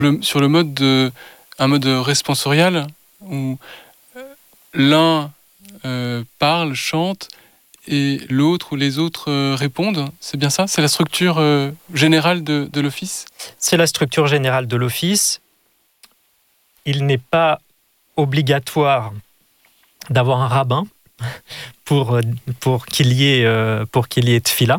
Sur un mode responsorial où l'un parle, chante, et l'autre ou les autres répondent. C'est bien ça? C'est la structure générale de l'office? C'est la structure générale de l'office. Il n'est pas obligatoire d'avoir un rabbin pour qu'il y ait tfila.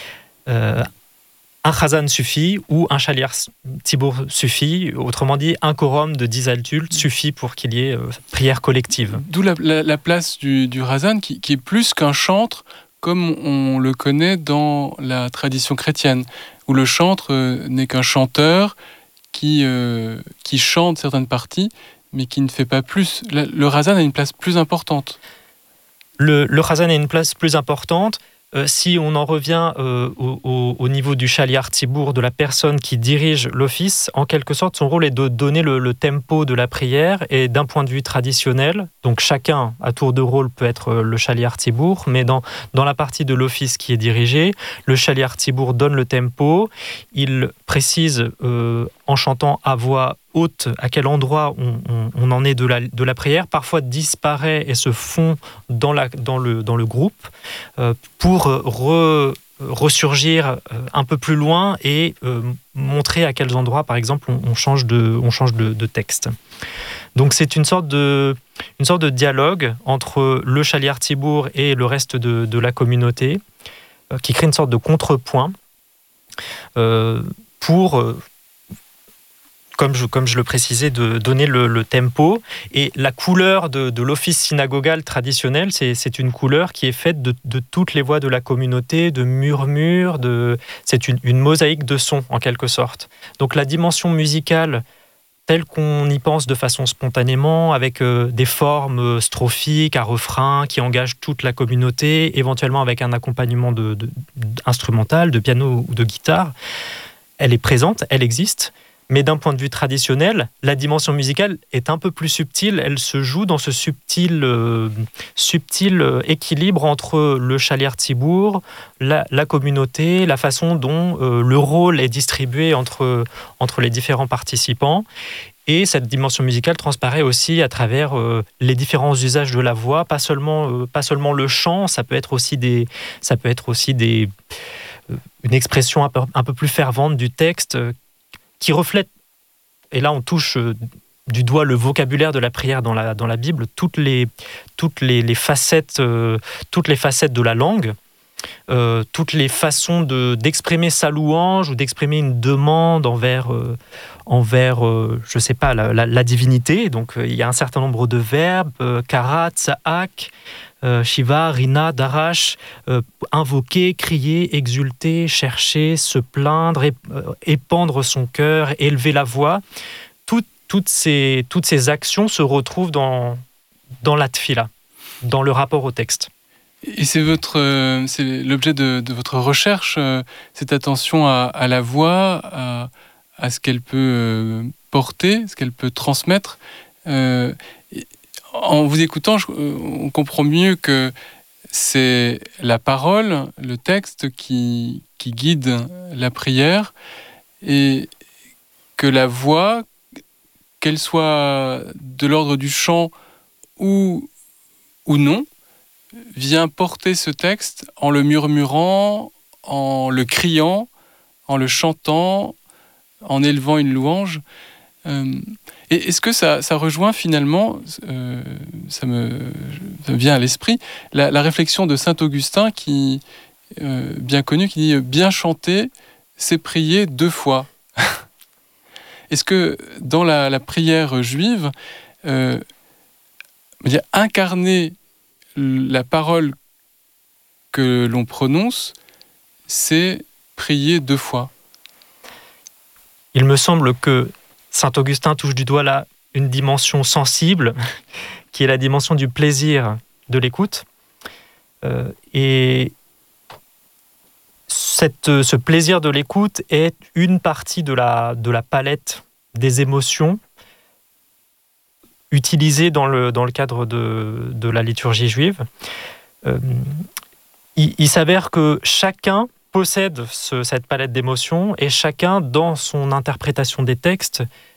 Un chazan suffit ou un shaliach tzibour suffit. Autrement dit, un quorum de 10 adultes suffit pour qu'il y ait prière collective. D'où la place du chazan qui est plus qu'un chantre comme on le connaît dans la tradition chrétienne, où le chantre n'est qu'un chanteur qui chante certaines parties, mais qui ne fait pas plus. Le chazan a une place plus importante. Le chazan a une place plus importante. Si on en revient au niveau du shaliach tzibour, de la personne qui dirige l'office, en quelque sorte, son rôle est de donner le tempo de la prière, et d'un point de vue traditionnel, donc chacun à tour de rôle peut être le shaliach tzibour, mais dans la partie de l'office qui est dirigée, le shaliach tzibour donne le tempo, il précise en chantant à voix haute à quel endroit on en est de la prière, parfois disparaît et se fond dans le groupe pour ressurgir un peu plus loin et montrer à quels endroits, par exemple, on change de texte. Donc c'est une sorte de dialogue entre le shaliach tzibour et le reste de la communauté qui crée une sorte de contrepoint pour comme je le précisais, de donner le tempo. Et la couleur de l'office synagogal traditionnel, c'est une couleur qui est faite de toutes les voix de la communauté, de murmures, c'est une mosaïque de sons, en quelque sorte. Donc la dimension musicale, telle qu'on y pense de façon spontanément, avec des formes strophiques, à refrain, qui engagent toute la communauté, éventuellement avec un accompagnement instrumental, de piano ou de guitare, elle est présente, elle existe. Mais d'un point de vue traditionnel, la dimension musicale est un peu plus subtile. Elle se joue dans ce subtil équilibre entre le shaliach tzibour, la communauté, la façon dont le rôle est distribué entre les différents participants. Et cette dimension musicale transparaît aussi à travers les différents usages de la voix, pas seulement le chant, ça peut être aussi une expression un peu plus fervente du texte, qui reflète, et là on touche du doigt le vocabulaire de la prière dans la Bible, toutes les facettes de la langue, toutes les façons d'exprimer sa louange ou d'exprimer une demande envers je sais pas, la divinité. Donc il y a un certain nombre de verbes, kara, tsa'ak, Shiva, Rina, Darash, invoquer, crier, exulter, chercher, se plaindre, épandre son cœur, élever la voix. Toutes ces actions se retrouvent dans la tfila, dans le rapport au texte. Et c'est l'objet de votre recherche, cette attention à la voix, à ce qu'elle peut porter, ce qu'elle peut transmettre. En vous écoutant, on comprend mieux que c'est la parole, le texte qui guide la prière, et que la voix, qu'elle soit de l'ordre du chant ou non, vient porter ce texte en le murmurant, en le criant, en le chantant, en élevant une louange. Et est-ce que ça rejoint finalement, ça me vient à l'esprit, la réflexion de saint Augustin, qui bien connu, qui dit « bien chanter, c'est prier 2 fois ». Est-ce que dans la prière juive, incarner la parole que l'on prononce, c'est prier 2 fois? Il me semble que saint Augustin touche du doigt là une dimension sensible, qui est la dimension du plaisir de l'écoute. Et ce plaisir de l'écoute est une partie de la palette des émotions utilisées dans le cadre de la liturgie juive. Il s'avère que chacun possède cette palette d'émotions et chacun, dans son interprétation des textes,